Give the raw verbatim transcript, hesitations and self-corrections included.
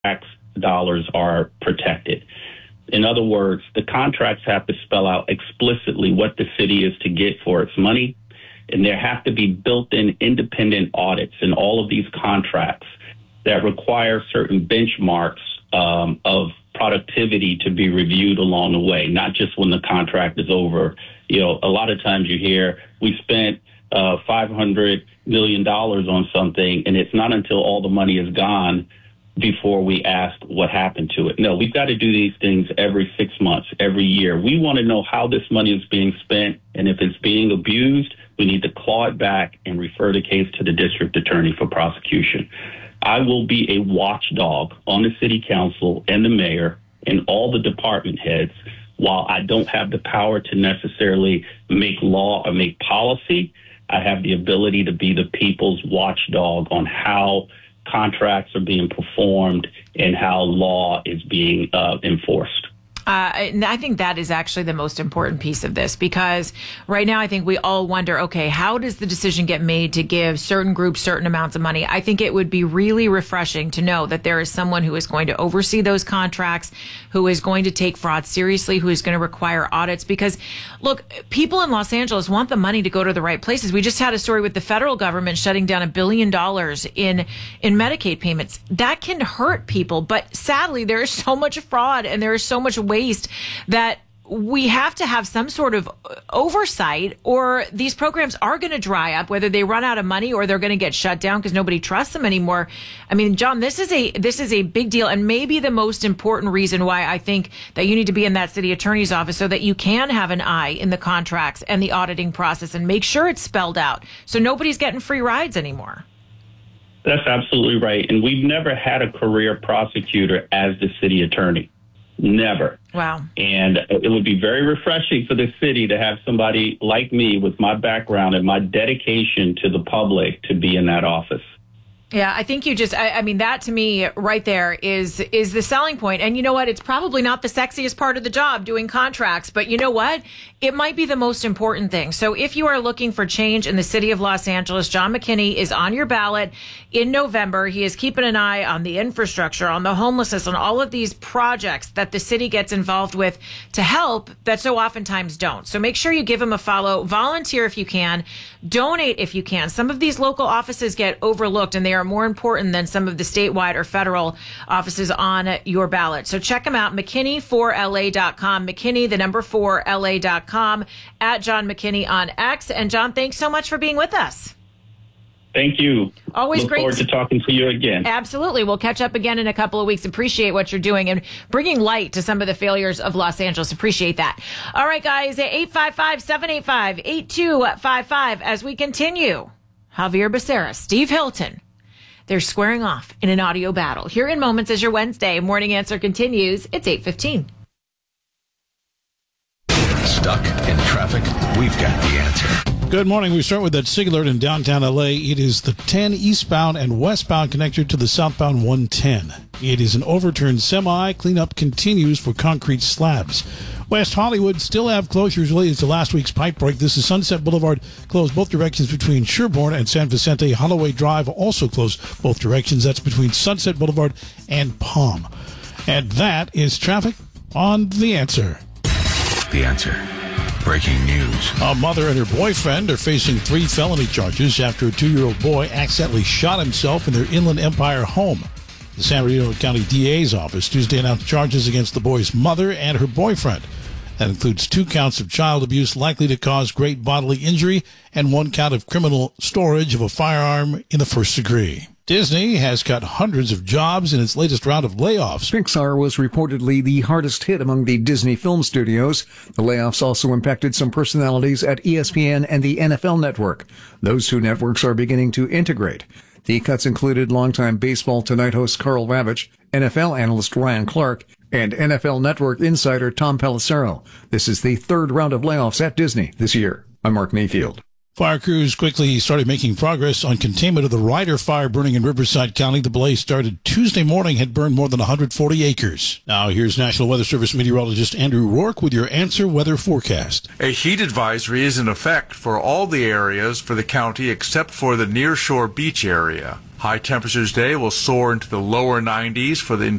tax dollars are protected. In other words, the contracts have to spell out explicitly what the city is to get for its money, and there have to be built-in independent audits in all of these contracts that require certain benchmarks um, of productivity to be reviewed along the way, not just when the contract is over. You know, a lot of times you hear we spent uh, five hundred million dollars on something, and it's not until all the money is gone before we ask what happened to it. No, we've got to do these things every six months, every year. We want to know how this money is being spent, and if it's being abused, we need to claw it back and refer the case to the district attorney for prosecution. I will be a watchdog on the city council and the mayor and all the department heads. While I don't have the power to necessarily make law or make policy, I have the ability to be the people's watchdog on how contracts are being performed and how law is being uh, enforced. Uh, and I think that is actually the most important piece of this, because right now I think we all wonder, okay, how does the decision get made to give certain groups certain amounts of money? I think it would be really refreshing to know that there is someone who is going to oversee those contracts, who is going to take fraud seriously, who is going to require audits. Because, look, people in Los Angeles want the money to go to the right places. We just had a story with the federal government shutting down a billion dollars in in Medicaid payments. That can hurt people. But sadly, there is so much fraud and there is so much waste that we have to have some sort of oversight, or these programs are going to dry up, whether they run out of money or they're going to get shut down because nobody trusts them anymore. I mean, John, this is a this is a big deal, and maybe the most important reason why I think that you need to be in that city attorney's office, so that you can have an eye in the contracts and the auditing process and make sure it's spelled out, so nobody's getting free rides anymore. That's absolutely right. And we've never had a career prosecutor as the city attorney. Never. Wow. And it would be very refreshing for the city to have somebody like me with my background and my dedication to the public to be in that office. Yeah, I think you just, I, I mean, that to me right there is is the selling point. And you know what? It's probably not the sexiest part of the job, doing contracts, but you know what? It might be the most important thing. So if you are looking for change in the city of Los Angeles, John McKinney is on your ballot in November. He is keeping an eye on the infrastructure, on the homelessness, on all of these projects that the city gets involved with to help that so oftentimes don't. So make sure you give him a follow, volunteer if you can, donate if you can. Some of these local offices get overlooked, and they are more important than some of the statewide or federal offices on your ballot. So check them out, McKinney four L A dot com, McKinney, the number four L A dot com, at John McKinney on X. And John, thanks so much for being with us. Thank you. Always Look great. Look forward to talking to you again. Absolutely. We'll catch up again in a couple of weeks. Appreciate what you're doing and bringing light to some of the failures of Los Angeles. Appreciate that. All right, guys, eight five five, seven eight five, eight two five five as we continue. Javier Becerra, Steve Hilton. They're squaring off in an audio battle. Here in moments as your Wednesday Morning Answer continues. It's eight fifteen. Stuck in traffic? We've got the answer. Good morning. We start with that SIG alert in downtown L A. It is the ten eastbound and westbound connector to the southbound one ten. It is an overturned semi. Cleanup continues for concrete slabs. West Hollywood still have closures related to last week's pipe break. This is Sunset Boulevard closed both directions between Sherbourne and San Vicente. Holloway Drive also closed both directions. That's between Sunset Boulevard and Palm. And that is traffic on The Answer. The Answer. Breaking news. A mother and her boyfriend are facing three felony charges after a two-year-old boy accidentally shot himself in their Inland Empire home. The San Bernardino County D A's office Tuesday announced charges against the boy's mother and her boyfriend. That includes two counts of child abuse likely to cause great bodily injury and one count of criminal storage of a firearm in the first degree. Disney has cut hundreds of jobs in its latest round of layoffs. Pixar was reportedly the hardest hit among the Disney film studios. The layoffs also impacted some personalities at E S P N and the N F L Network. Those two networks are beginning to integrate. The cuts included longtime Baseball Tonight host Carl Ravitch, N F L analyst Ryan Clark, and N F L Network insider Tom Pelissero. This is the third round of layoffs at Disney this year. I'm Mark Mayfield. Good morning. We start with that SIG alert in downtown L A. It is the ten eastbound and westbound connector to the southbound one ten. It is an overturned semi. Cleanup continues for concrete slabs. West Hollywood still have closures related to last week's pipe break. This is Sunset Boulevard closed both directions between Sherbourne and San Vicente. Holloway Drive also closed both directions. That's between Sunset Boulevard and Palm. And that is traffic on The Answer. Fire crews quickly started making progress on containment of the Ryder fire burning in Riverside County. The blaze started Tuesday morning, had burned more than one hundred forty acres. Now here's National Weather Service meteorologist Andrew Rourke with your Answer Weather forecast. A heat advisory is in effect for all the areas for the county except for the nearshore beach area. High temperatures today will soar into the lower nineties for the